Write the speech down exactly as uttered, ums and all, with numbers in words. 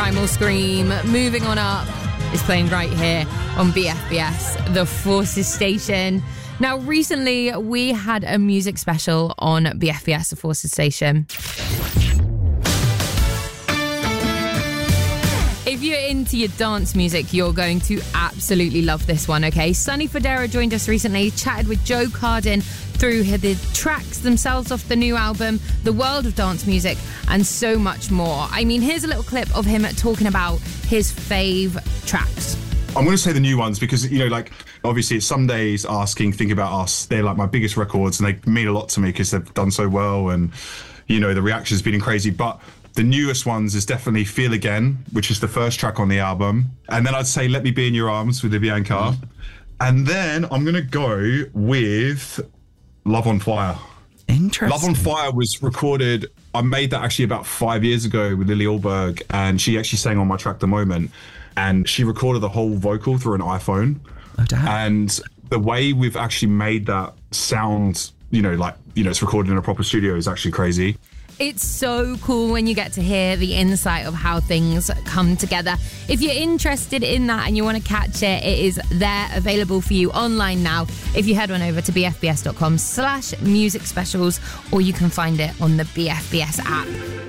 Primal Scream, Moving On Up, is playing right here on B F B S, the Forces station. Now, recently we had a music special on B F B S, the Forces station. If you're into your dance music, you're going to absolutely love this one, okay? Sonny Fodera joined us recently, chatted with Joe Cardin through the tracks themselves off the new album, the world of dance music, and so much more. I mean, here's a little clip of him talking about his fave tracks. I'm going to say the new ones because, you know, like, obviously it's Some Days, Asking, Think About Us. They're like my biggest records and they mean a lot to me because they've done so well and, you know, the reaction's been crazy. But the newest ones is definitely Feel Again, which is the first track on the album. And then I'd say Let Me Be In Your Arms with Bianca. Mm-hmm. And then I'm going to go with Love on Fire. Interesting. Love on Fire was recorded, I made that actually about five years ago with Lily Alberg, and she actually sang on my track The Moment. And she recorded the whole vocal through an iPhone. Oh, damn. And the way we've actually made that sound, you know, like, you know, it's recorded in a proper studio is actually crazy. It's so cool when you get to hear the insight of how things come together. If you're interested in that and you want to catch it, it is there available for you online now. If you head on over to bfbs.com slash music specials, or you can find it on the B F B S app.